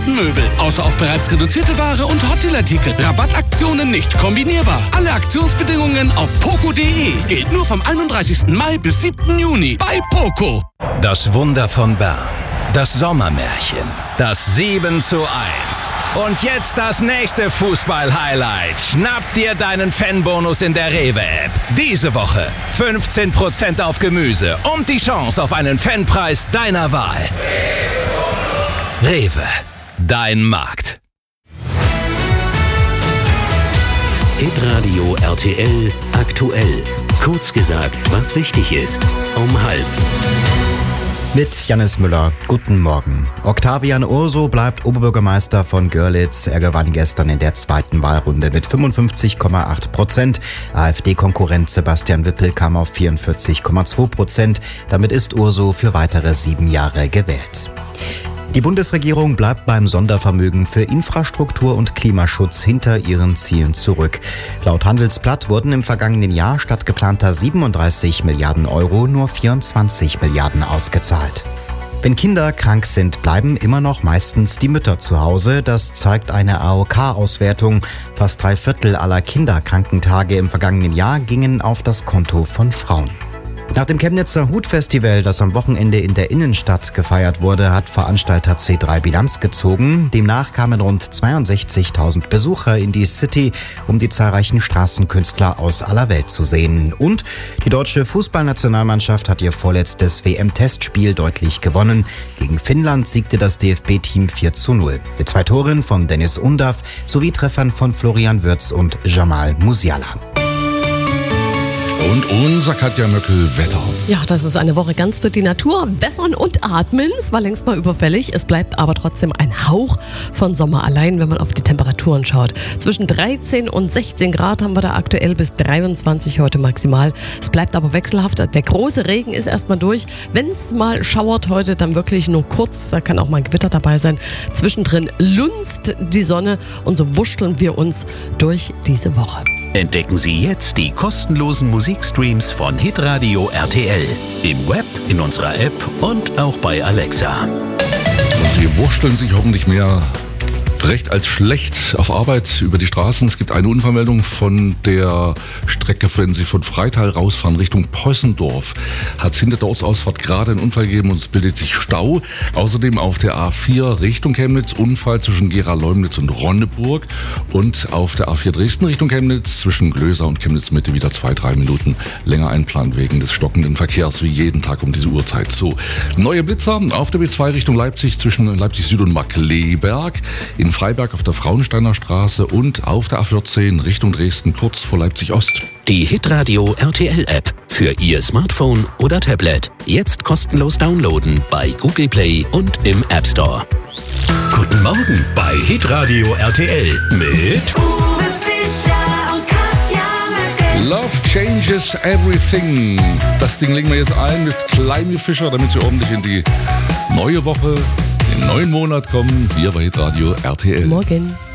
besten Möbel. Außer auf bereits reduzierte Ware und Hot-Deal-Artikel. Rabattaktionen nicht kombinierbar. Alle Aktionsbedingungen auf poco.de. Gilt nur vom 31. Mai bis 7. Juni bei Poco. Das Wunder von Bern. Das Sommermärchen. Das 7:1. Und jetzt das nächste Fußball-Highlight. Schnapp dir deinen Fanbonus in der Rewe-App. Diese Woche 15% auf Gemüse und die Chance auf einen Fanpreis deiner Wahl. Rewe, dein Markt. Hitradio RTL aktuell. Kurz gesagt, was wichtig ist. Um 12:30. Mit Jannis Müller. Guten Morgen. Octavian Urso bleibt Oberbürgermeister von Görlitz. Er gewann gestern in der zweiten Wahlrunde mit 55,8%. AfD-Konkurrent Sebastian Wippel kam auf 44,2%. Damit ist Urso für weitere 7 Jahre gewählt. Die Bundesregierung bleibt beim Sondervermögen für Infrastruktur und Klimaschutz hinter ihren Zielen zurück. Laut Handelsblatt wurden im vergangenen Jahr statt geplanter 37 Milliarden Euro nur 24 Milliarden ausgezahlt. Wenn Kinder krank sind, bleiben immer noch meistens die Mütter zu Hause. Das zeigt eine AOK-Auswertung. Fast 3/4 aller Kinderkrankentage im vergangenen Jahr gingen auf das Konto von Frauen. Nach dem Chemnitzer Hutfestival, das am Wochenende in der Innenstadt gefeiert wurde, hat Veranstalter C3 Bilanz gezogen. Demnach kamen rund 62.000 Besucher in die City, um die zahlreichen Straßenkünstler aus aller Welt zu sehen. Und die deutsche Fußballnationalmannschaft hat ihr vorletztes WM-Testspiel deutlich gewonnen. Gegen Finnland siegte das DFB-Team 4:0. Mit 2 Toren von Dennis Undav sowie Treffern von Florian Wirtz und Jamal Musiala. Und unser Katja Möckel-Wetter. Ja, das ist eine Woche ganz für die Natur. Wässern und atmen. Es war längst mal überfällig. Es bleibt aber trotzdem ein Hauch von Sommer allein, wenn man auf die Temperaturen schaut. Zwischen 13 und 16 Grad haben wir da aktuell, bis 23 heute maximal. Es bleibt aber wechselhaft. Der große Regen ist erstmal durch. Wenn es mal schauert heute, dann wirklich nur kurz. Da kann auch mal ein Gewitter dabei sein. Zwischendrin lunzt die Sonne und so wuscheln wir uns durch diese Woche. Entdecken Sie jetzt die kostenlosen Musikstreams von Hitradio RTL. Im Web, in unserer App und auch bei Alexa. Und Sie wurschteln sich hoffentlich mehr recht als schlecht auf Arbeit über die Straßen. Es gibt eine Unfallmeldung von der Strecke, wenn Sie von Freital rausfahren Richtung Possendorf. Hat es hinter der Ortsausfahrt gerade einen Unfall gegeben und es bildet sich Stau. Außerdem auf der A4 Richtung Chemnitz Unfall zwischen Gera-Leumnitz und Ronneburg. Und auf der A4 Dresden Richtung Chemnitz zwischen Glöser und Chemnitz Mitte wieder 2-3 Minuten länger einplanen wegen des stockenden Verkehrs wie jeden Tag um diese Uhrzeit. So, neue Blitzer auf der B2 Richtung Leipzig zwischen Leipzig Süd und Markkleeberg. In Freiberg auf der Frauensteiner Straße und auf der A14 Richtung Dresden kurz vor Leipzig Ost. Die Hitradio RTL App für Ihr Smartphone oder Tablet. Jetzt kostenlos downloaden bei Google Play und im App Store. Guten Morgen bei Hitradio RTL mit Uwe Fischer und Katja Möckel. Love changes everything. Das Ding legen wir jetzt ein mit Kleimi Fischer, damit Sie ordentlich in die neue Woche, den neuen Monat kommen. Hier bei Hitradio RTL. Morgen.